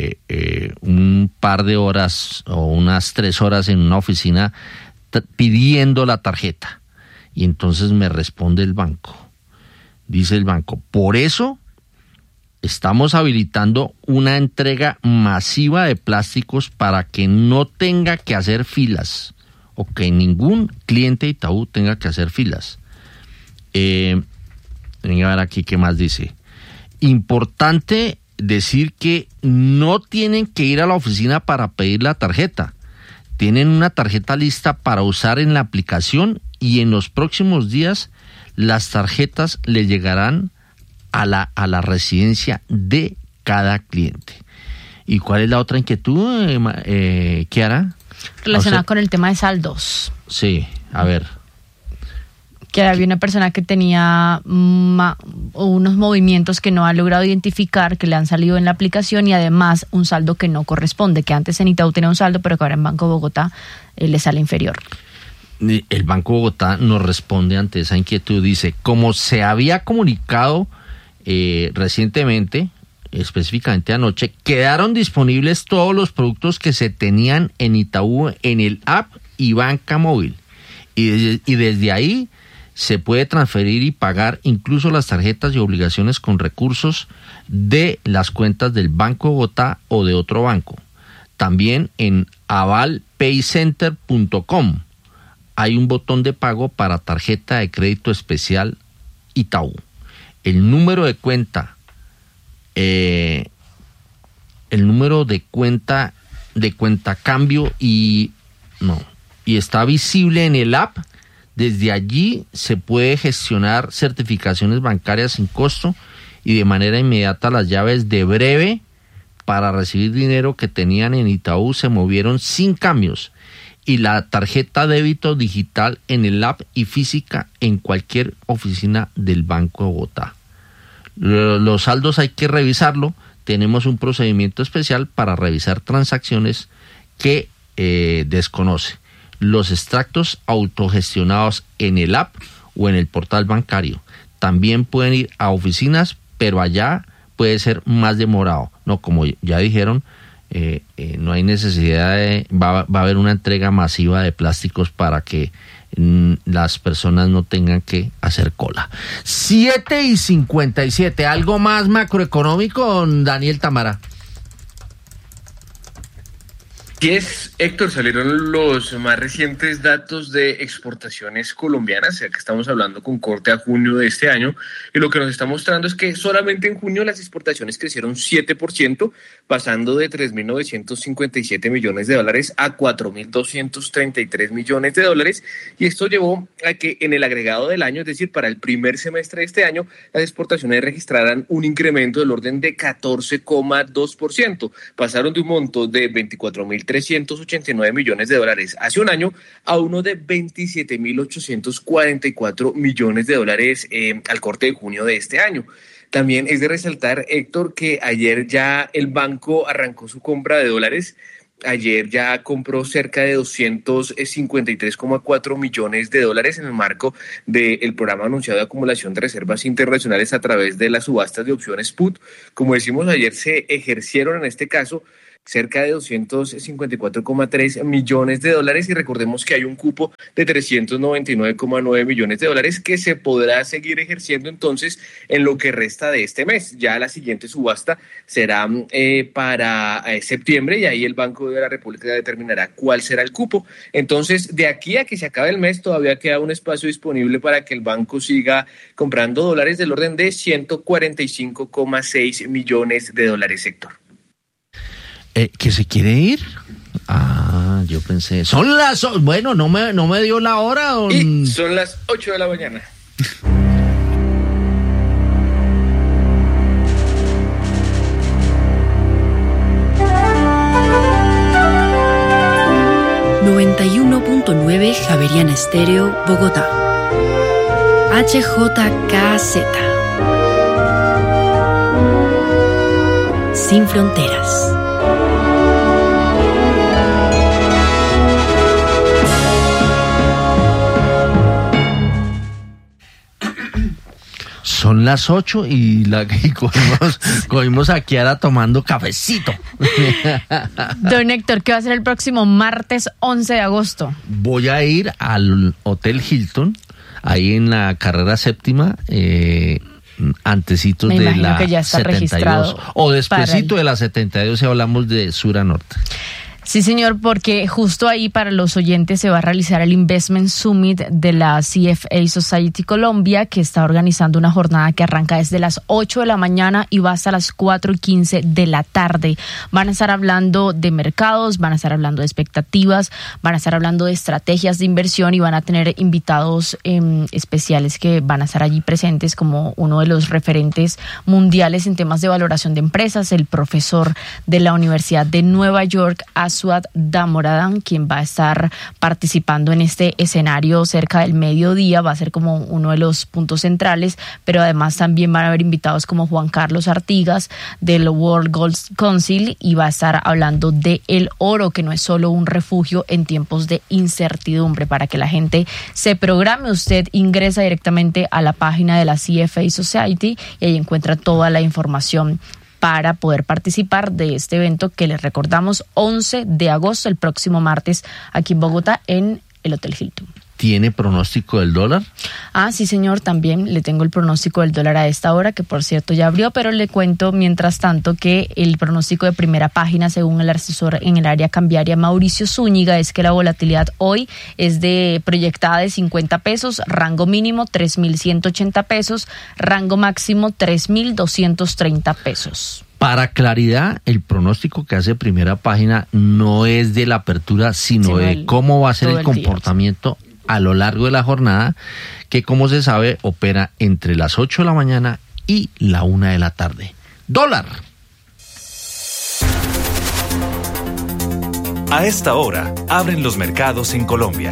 S2: un par de horas o unas 3 horas en una oficina pidiendo la tarjeta. Y entonces me responde el banco. Dice el banco, por eso estamos habilitando una entrega masiva de plásticos para que no tenga que hacer filas o que ningún cliente de Itaú tenga que hacer filas. Venga a ver aquí qué más dice. Importante decir que no tienen que ir a la oficina para pedir la tarjeta. Tienen una tarjeta lista para usar en la aplicación y en los próximos días las tarjetas le llegarán a la residencia de cada cliente. ¿Y cuál es la otra inquietud, Kiara?
S3: Relacionada con el tema de saldos.
S2: Sí, a ver.
S3: Que había una persona que tenía unos movimientos que no ha logrado identificar, que le han salido en la aplicación, y además un saldo que no corresponde, que antes en Itaú tenía un saldo, pero que ahora en Banco Bogotá le sale inferior.
S2: El Banco Bogotá nos responde ante esa inquietud, dice, como se había comunicado recientemente, específicamente anoche, quedaron disponibles todos los productos que se tenían en Itaú en el app y banca móvil, y desde ahí se puede transferir y pagar incluso las tarjetas y obligaciones con recursos de las cuentas del Banco Bogotá o de otro banco. También en avalpaycenter.com hay un botón de pago para tarjeta de crédito especial Itaú. El número de cuenta, cambio y está visible en el app. Desde allí se puede gestionar certificaciones bancarias sin costo y de manera inmediata las llaves de breve para recibir dinero que tenían en Itaú se movieron sin cambios, y la tarjeta débito digital en el app y física en cualquier oficina del Banco de Bogotá. Los saldos hay que revisarlo. Tenemos un procedimiento especial para revisar transacciones que desconoce. Los extractos autogestionados en el app o en el portal bancario. También pueden ir a oficinas, pero allá puede ser más demorado. No, como ya dijeron, no hay necesidad va a haber una entrega masiva de plásticos para que las personas no tengan que hacer cola. 7:57. ¿Algo más macroeconómico, don Daniel Tamara?
S9: Héctor, salieron los más recientes datos de exportaciones colombianas, ya que estamos hablando con corte a junio de este año, y lo que nos está mostrando es que solamente en junio las exportaciones crecieron 7%, pasando de 3.957 millones de dólares a 4.233 millones de dólares, y esto llevó a que en el agregado del año, es decir, para el primer semestre de este año, las exportaciones registraran un incremento del orden de 14,2%, pasaron de un monto de 24.389 millones de dólares hace un año a uno de 27.844 millones de dólares al corte de junio de este año. También es de resaltar, Héctor, que ayer ya el banco arrancó su compra de dólares. Ayer ya compró cerca de 253,4 millones de dólares en el marco del programa anunciado de acumulación de reservas internacionales a través de las subastas de opciones PUT. Como decimos, ayer se ejercieron en este caso cerca de 254,3 millones de dólares, y recordemos que hay un cupo de 399,9 millones de dólares que se podrá seguir ejerciendo entonces en lo que resta de este mes. Ya la siguiente subasta será para septiembre, y ahí el Banco de la República determinará cuál será el cupo. Entonces, de aquí a que se acabe el mes todavía queda un espacio disponible para que el banco siga comprando dólares del orden de 145,6 millones de dólares, Héctor.
S2: ¿Que se quiere ir? Yo pensé, bueno, no me dio la hora.
S9: Y son las 8 de la mañana.
S10: ...91.9 Javeriana Estéreo, Bogotá. HJKZ. Sin fronteras.
S2: Son las 8 y cogimos a Kiara tomando cafecito.
S3: Don Héctor, ¿qué va a ser el próximo martes 11 de agosto?
S2: Voy a ir al Hotel Hilton, ahí en la carrera séptima, antecitos de la
S3: que ya está
S2: 72. O despuesito de la 72 si hablamos de sur a norte.
S3: Sí, señor, porque justo ahí para los oyentes se va a realizar el Investment Summit de la CFA Society Colombia, que está organizando una jornada que arranca desde las 8 de la mañana y va hasta las 4:15 de la tarde. Van a estar hablando de mercados, van a estar hablando de expectativas, van a estar hablando de estrategias de inversión, y van a tener invitados especiales que van a estar allí presentes, como uno de los referentes mundiales en temas de valoración de empresas, el profesor de la Universidad de Nueva York, Aswad Damodaran, quien va a estar participando en este escenario cerca del mediodía. Va a ser como uno de los puntos centrales, pero además también van a haber invitados como Juan Carlos Artigas del World Gold Council, y va a estar hablando de el oro, que no es solo un refugio en tiempos de incertidumbre. Para que la gente se programe, usted ingresa directamente a la página de la CFA Society y ahí encuentra toda la información para poder participar de este evento que les recordamos 11 de agosto, el próximo martes, aquí en Bogotá, en el Hotel Hilton.
S2: ¿Tiene pronóstico del dólar?
S3: Sí, señor, también le tengo el pronóstico del dólar a esta hora, que por cierto ya abrió, pero le cuento mientras tanto que el pronóstico de primera página, según el asesor en el área cambiaria Mauricio Zúñiga, es que la volatilidad hoy es proyectada de 50 pesos, rango mínimo 3.180 pesos, rango máximo 3.230 pesos.
S2: Para claridad, el pronóstico que hace primera página no es de la apertura, sino de cómo va a ser el comportamiento a lo largo de la jornada, que como se sabe opera entre las 8 de la mañana y la 1 de la tarde. Dólar.
S4: A esta hora, abren los mercados en Colombia.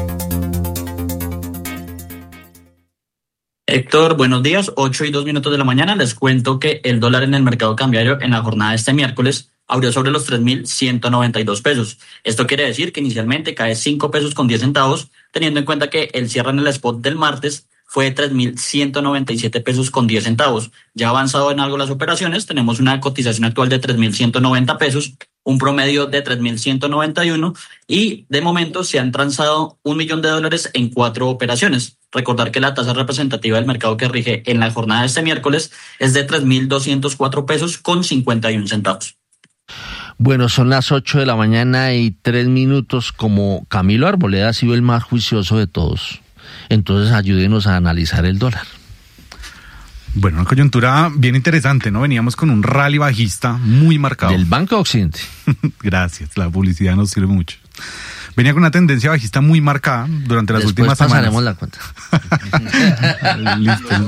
S11: Héctor, buenos días, 8:02 de la mañana. Les cuento que el dólar en el mercado cambiario en la jornada de este miércoles abrió sobre los 3.192 pesos. Esto quiere decir que inicialmente cae 5 pesos con 10 centavos, teniendo en cuenta que el cierre en el spot del martes fue de 3.197 pesos con 10 centavos. Ya avanzado en algo las operaciones, tenemos una cotización actual de 3.190 pesos, un promedio de 3.191, y de momento se han transado $1 millón en 4 operaciones. Recordar que la tasa representativa del mercado que rige en la jornada de este miércoles es de 3.204 pesos con 51 centavos.
S2: Bueno, son las 8:03 a.m. Como Camilo Arboleda ha sido el más juicioso de todos, entonces ayúdenos a analizar el dólar.
S8: Bueno, una coyuntura bien interesante, ¿no? Veníamos con un rally bajista muy marcado.
S2: Del Banco Occidente.
S8: Gracias, la publicidad nos sirve mucho. Venía con una tendencia bajista muy marcada durante las últimas semanas.
S2: Pasaremos la cuenta.
S8: Listo.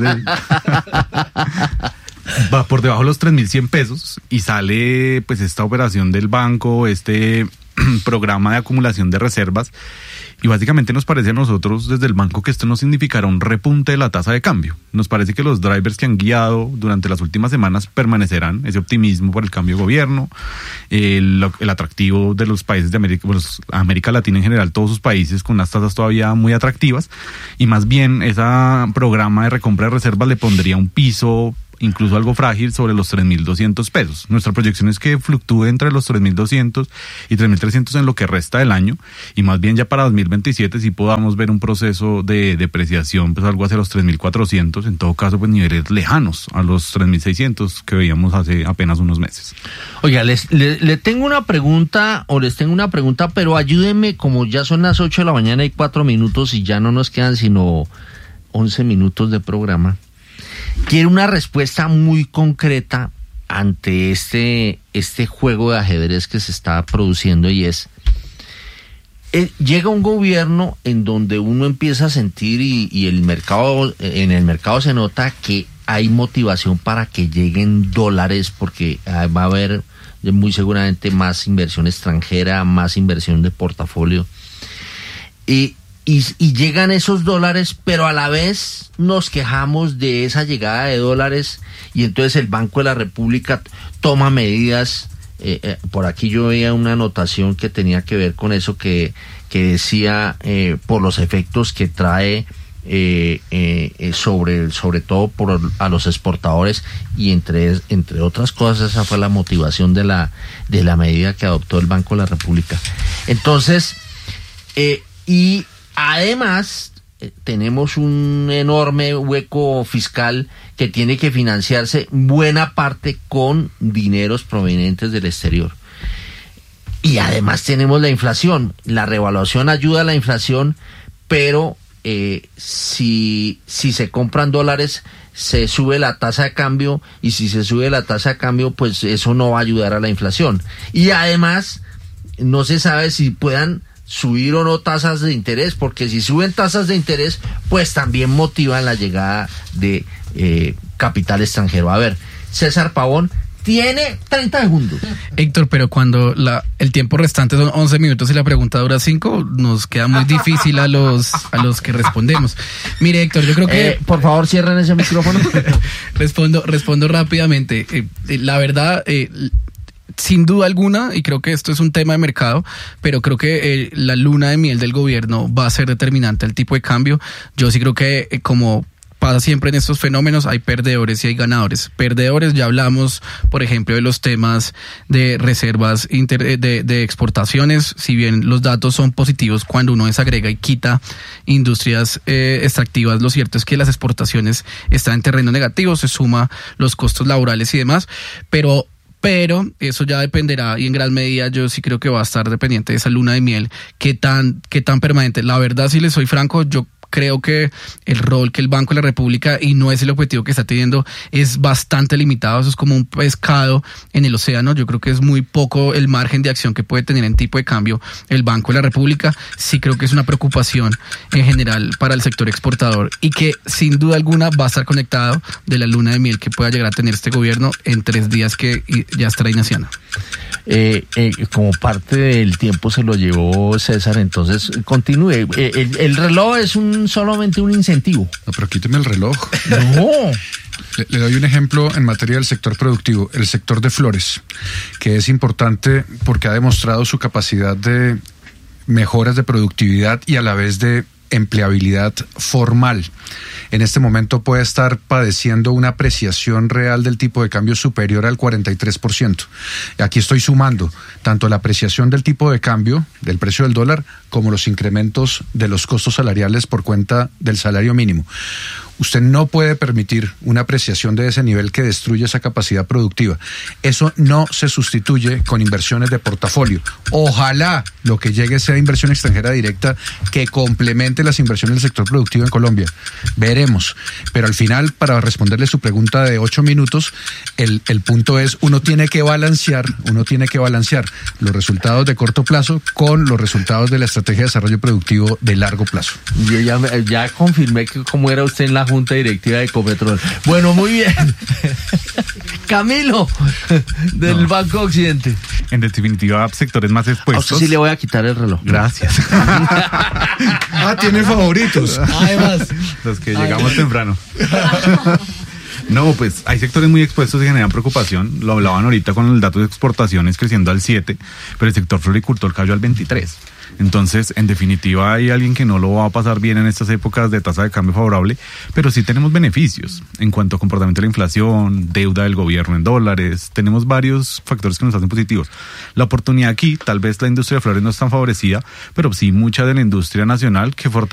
S8: Va por debajo de los 3.100 pesos y sale pues esta operación del banco, este programa de acumulación de reservas, y básicamente nos parece a nosotros desde el banco que esto no significará un repunte de la tasa de cambio. Nos parece que los drivers que han guiado durante las últimas semanas permanecerán, ese optimismo por el cambio de gobierno, el atractivo de los países de América, pues, América Latina en general, todos sus países con unas tasas todavía muy atractivas, y más bien ese programa de recompra de reservas le pondría un piso incluso algo frágil sobre los 3.200 pesos. Nuestra proyección es que fluctúe entre los 3.200 y 3.300 en lo que resta del año, y más bien ya para 2027 sí podamos ver un proceso de depreciación, pues algo hacia los 3.400, en todo caso pues niveles lejanos a los 3.600 que veíamos hace apenas unos meses.
S2: Oiga, les tengo una pregunta, pero ayúdenme, como ya son las 8:04 a.m. y ya no nos quedan sino 11 minutos de programa. Quiero una respuesta muy concreta ante este juego de ajedrez que se está produciendo, y es, llega un gobierno en donde uno empieza a sentir y en el mercado se nota que hay motivación para que lleguen dólares, porque va a haber muy seguramente más inversión extranjera, más inversión de portafolio, y llegan esos dólares, pero a la vez nos quejamos de esa llegada de dólares, y entonces el Banco de la República toma medidas. Por aquí yo veía una anotación que tenía que ver con eso, que decía por los efectos que trae sobre todo a los exportadores, y entre otras cosas esa fue la motivación de la medida que adoptó el Banco de la República. Entonces, y además, tenemos un enorme hueco fiscal que tiene que financiarse buena parte con dineros provenientes del exterior. Y además tenemos la inflación. La revaluación ayuda a la inflación, pero si se compran dólares, se sube la tasa de cambio, y si se sube la tasa de cambio, pues eso no va a ayudar a la inflación. Y además, no se sabe si puedan subir o no tasas de interés, porque si suben tasas de interés, pues también motivan la llegada de capital extranjero. A ver, César Pavón tiene 30 segundos.
S6: Héctor, pero cuando el tiempo restante son 11 minutos y la pregunta dura 5, nos queda muy difícil a los que respondemos. Mire, Héctor, yo creo que...
S2: por favor, cierren ese micrófono.
S6: Respondo rápidamente. La verdad... sin duda alguna, y creo que esto es un tema de mercado, pero creo que la luna de miel del gobierno va a ser determinante al tipo de cambio. Yo sí creo que como pasa siempre en estos fenómenos, hay perdedores y hay ganadores. Perdedores, ya hablamos, por ejemplo, de los temas de reservas de exportaciones. Si bien los datos son positivos cuando uno desagrega y quita industrias extractivas, lo cierto es que las exportaciones están en terreno negativo, se suma los costos laborales y demás, pero eso ya dependerá, y en gran medida yo sí creo que va a estar dependiente de esa luna de miel, qué tan permanente. La verdad, si les soy franco, yo creo que el rol que el Banco de la República, y no es el objetivo que está teniendo, es bastante limitado. Eso es como un pescado en el océano. Yo creo que es muy poco el margen de acción que puede tener en tipo de cambio el Banco de la República. Sí creo que es una preocupación en general para el sector exportador, y que sin duda alguna va a estar conectado de la luna de miel que pueda llegar a tener este gobierno en 3 días que ya estará iniciando.
S2: Como parte del tiempo se lo llevó César, entonces continúe. El reloj es solamente un incentivo.
S7: No, pero quíteme el reloj.
S2: No.
S7: Le doy un ejemplo en materia del sector productivo, el sector de flores, que es importante porque ha demostrado su capacidad de mejoras de productividad y a la vez de empleabilidad formal. En este momento puede estar padeciendo una apreciación real del tipo de cambio superior al 43%. Aquí estoy sumando tanto la apreciación del tipo de cambio, del precio del dólar, como los incrementos de los costos salariales por cuenta del salario mínimo. Usted no puede permitir una apreciación de ese nivel que destruye esa capacidad productiva. Eso no se sustituye con inversiones de portafolio. Ojalá lo que llegue sea inversión extranjera directa que complemente las inversiones del sector productivo en Colombia. Veremos. Pero al final, para responderle su pregunta de 8 minutos, el punto es, uno tiene que balancear los resultados de corto plazo con los resultados de la estrategia de desarrollo productivo de largo plazo.
S2: Yo ya confirmé que cómo era usted en la junta directiva de Ecopetrol. Bueno, muy bien. Camilo, del Banco Occidente.
S8: En definitiva, sectores más expuestos.
S2: A usted sí le voy a quitar el reloj.
S8: Gracias.
S7: Tiene favoritos.
S2: Además.
S8: Los que llegamos temprano. No, pues hay sectores muy expuestos y generan preocupación. Lo hablaban ahorita con el dato de exportaciones creciendo al 7, pero el sector floricultor cayó al 23. Entonces, en definitiva, hay alguien que no lo va a pasar bien en estas épocas de tasa de cambio favorable, pero sí tenemos beneficios en cuanto a comportamiento de la inflación, deuda del gobierno en dólares. Tenemos varios factores que nos hacen positivos. La oportunidad aquí, tal vez la industria de flores no es tan favorecida, pero sí mucha de la industria nacional que fortalece